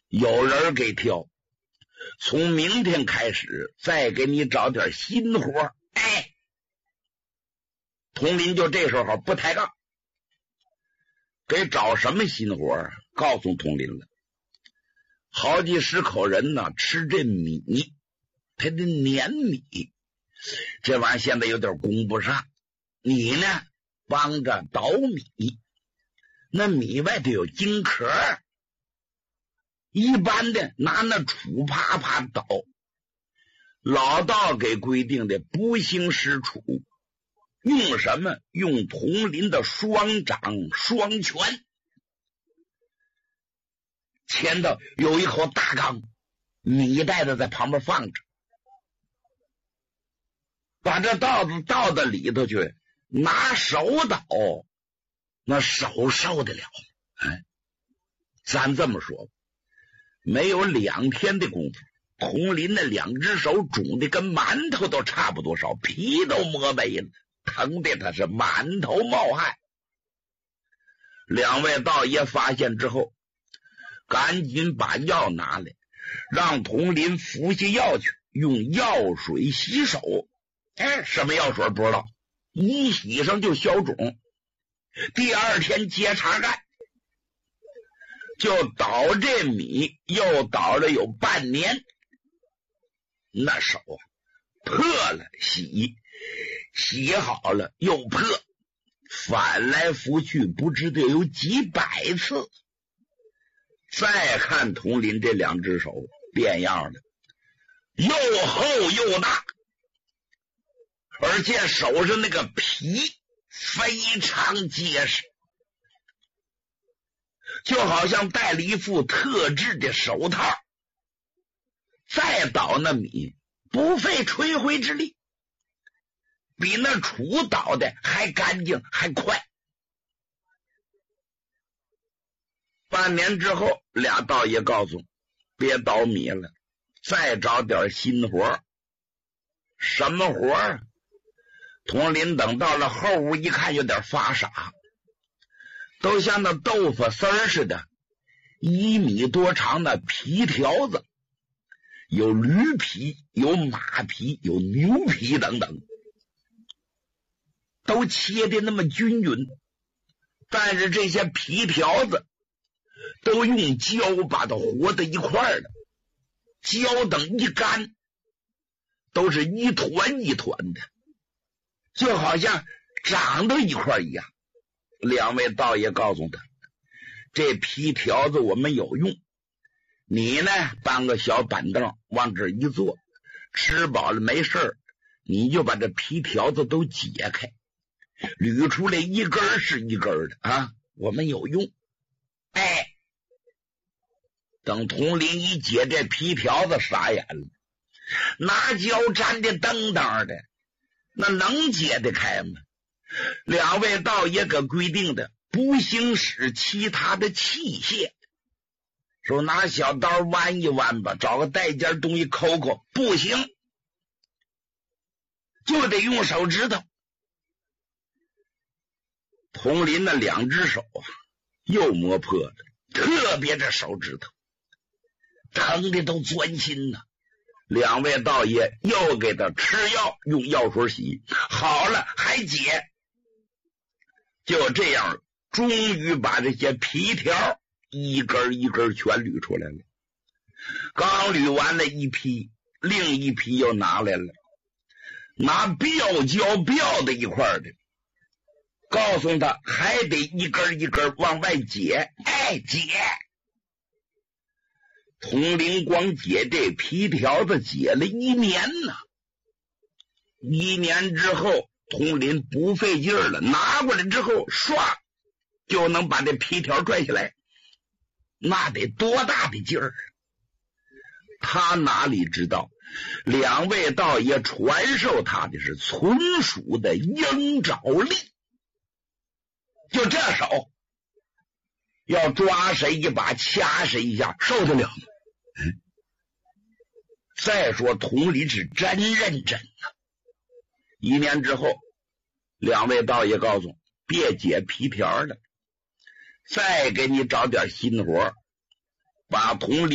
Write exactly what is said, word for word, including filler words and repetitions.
有人给挑，从明天开始再给你找点新活。哎，佟林就这时候不抬杠，给找什么新活？告诉佟林了，好几十口人呢，吃这米，他的碾米，这玩意儿现在有点供不上，你呢帮着捣米，那米外头有金壳，一般的拿那杵啪啪捣，老道给规定的不兴使杵，用什么？用佟林的双掌双拳。前头有一口大缸，米袋子在旁边放着，把这稻子倒到里头去，拿手捣，那手受得了。哎，咱这么说，没有两天的功夫，佟林那两只手肿的跟馒头都差不多少，皮都磨没了，疼的他是满头冒汗。两位道爷发现之后，赶紧把药拿来，让佟林服下药去，用药水洗手。哎，什么药水不知道，一洗上就消肿。第二天接茬干，就捣这米，又捣了有半年。那手啊，破了洗，洗好了又破，翻来覆去不知道有几百次。再看佟林这两只手变样了，又厚又大，而且手上那个皮非常结实，就好像戴了一副特制的手套。再捣那米不费吹灰之力，比那杵捣的还干净还快。半年之后，俩道爷告诉别捣米了，再找点新活。什么活啊？佟林等到了后屋一看，有点发傻，都像那豆腐丝儿似的，一米多长的皮条子，有驴皮，有马皮，有牛皮等等，都切的那么均匀，但是这些皮条子都用胶把它和在一块了，胶等一干都是一团一团的，就好像长到一块一样。两位道爷告诉他，这皮条子我们有用，你呢搬个小板凳往这一坐，吃饱了没事你就把这皮条子都解开，捋出来一根是一根的啊，我们有用。哎，等佟林一解这皮条子傻眼了，拿胶粘的噔噔的，那能解得开吗？两位道爷可规定的不行使其他的器械，说拿小刀弯一弯吧，找个带尖东西抠抠，不行，就得用手指头。佟林的两只手啊又磨破了，特别这手指头疼的都钻心呐。两位道爷又给他吃药，用药水洗好了还解。就这样终于把这些皮条一根一根全捋出来了。刚捋完了一批，另一批又拿来了，拿镳胶镳的一块的，告诉他还得一根一根往外解。哎，解！佟林光解这皮条子解了一年呢。一年之后，佟林不费劲了，拿过来之后唰就能把这皮条拽下来，那得多大的劲儿啊！他哪里知道，两位道爷传授他的是纯属的鹰爪力，就这手要抓谁一把掐谁一下受得了吗？嗯、再说佟林是真认真啊。一年之后，两位道爷告诉别解皮条了，再给你找点新活，把佟林